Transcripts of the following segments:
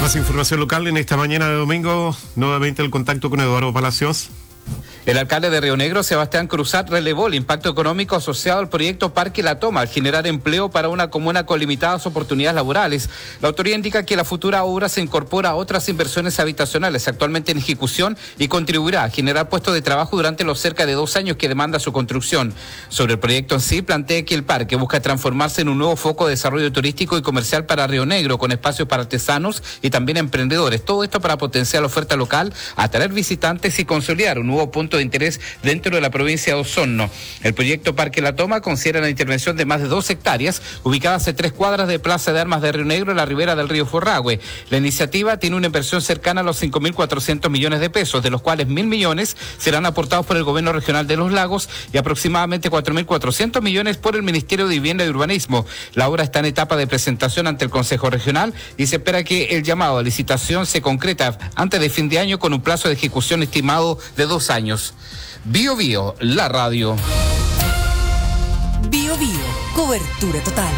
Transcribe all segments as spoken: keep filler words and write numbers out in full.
Más información local en esta mañana de domingo. Nuevamente el contacto con Eduardo Palacios. El alcalde de Río Negro, Sebastián Cruzat, relevó el impacto económico asociado al proyecto Parque La Toma al generar empleo para una comuna con limitadas oportunidades laborales. La autoridad indica que la futura obra se incorpora a otras inversiones habitacionales actualmente en ejecución y contribuirá a generar puestos de trabajo durante los cerca de dos años que demanda su construcción. Sobre el proyecto en sí, plantea que el parque busca transformarse en un nuevo foco de desarrollo turístico y comercial para Río Negro, con espacios para artesanos y también emprendedores. Todo esto para potenciar la oferta local, atraer visitantes y consolidar un nuevo punto de interés dentro de la provincia de Osorno. El proyecto Parque La Toma considera la intervención de más de dos hectáreas ubicadas a tres cuadras de Plaza de Armas de Río Negro en la ribera del río Forragüe. La iniciativa tiene una inversión cercana a los cinco mil cuatrocientos millones de pesos, de los cuales mil millones serán aportados por el gobierno regional de Los Lagos y aproximadamente cuatro mil cuatrocientos millones por el Ministerio de Vivienda y Urbanismo. La obra está en etapa de presentación ante el Consejo Regional y se espera que el llamado a licitación se concreta antes de fin de año con un plazo de ejecución estimado de dos años. Bio Bio, la radio. Bio Bio, cobertura total.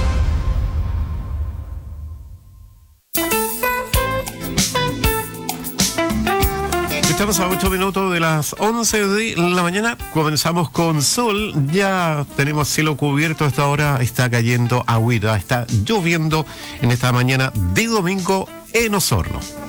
Estamos a ocho minutos de las once de la mañana. Comenzamos con sol. Ya tenemos cielo cubierto. Hasta ahora está cayendo agüita. Está lloviendo en esta mañana de domingo en Osorno.